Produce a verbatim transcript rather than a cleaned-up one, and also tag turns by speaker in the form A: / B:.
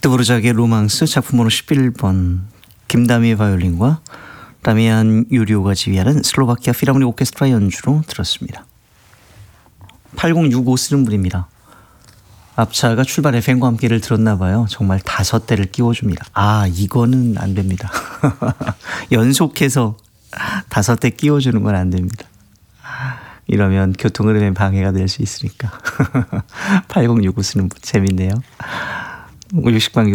A: 드보르자크의 로망스 작품 번호 십일 번 김다미의 바이올린과 다미안 유리오가 지휘하는 슬로바키아 필하모닉 오케스트라 연주로 들었습니다. 팔공육오 쓰는 분입니다. 앞차가 출발 에프엠과 함께를 들었나 봐요. 정말 다섯 대를 끼워줍니다. 아, 이거는 안 됩니다. 연속해서 다섯 대 끼워주는 건 안 됩니다. 이러면 교통흐름에 방해가 될 수 있으니까. 팔공육오 쓰는 분 재밌네요. 육식방